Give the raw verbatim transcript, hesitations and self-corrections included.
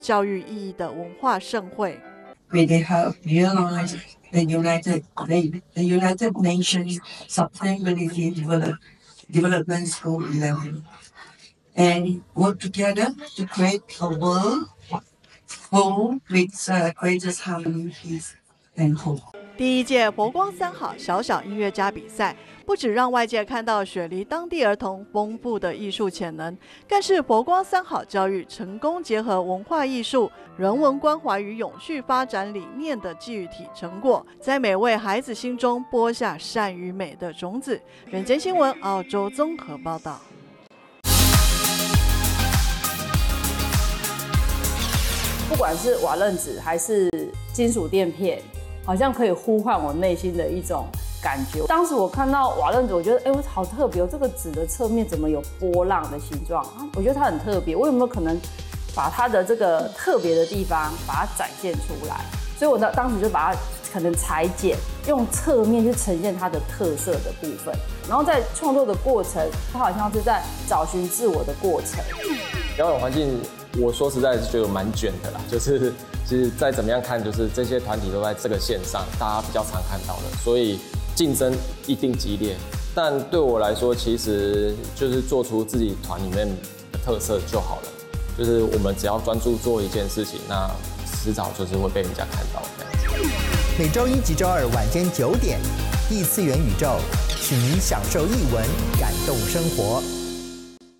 教育意义的文化盛会。 Where they have realized the United the, the United Nations Sustainability Develop, Development Goal eleven, and work together to create a world full with uh, greatest harmony, peace, and hope. 第一届佛光三好小小音乐家比赛，不只让外界看到雪梨当地儿童丰富的艺术潜能，更是佛光三好教育成功结合文化艺术、人文关怀与永续发展理念的具体成果，在每位孩子心中播下善与美的种子。远见新闻澳洲综合报道。 不管是瓦楞纸还是金属垫片，好像可以呼唤我内心的一种感觉。当时我看到瓦楞纸，我觉得哎，我好特别哦，这个纸的侧面怎么有波浪的形状？我觉得它很特别。我有没有可能把它的这个特别的地方把它展现出来？所以我当当时就把它可能裁剪，用侧面去呈现它的特色的部分。然后在创作的过程，它好像是在找寻自我的过程。 表演环境，我说实在是觉得蛮卷的啦，就是其实再怎么样看，就是这些团体都在这个线上，大家比较常看到的，所以竞争一定激烈。但对我来说，其实就是做出自己团里面的特色就好了。就是我们只要专注做一件事情，那迟早就是会被人家看到这样子。 每周一及周二晚间九点，异次元宇宙，请您享受艺文，感动生活。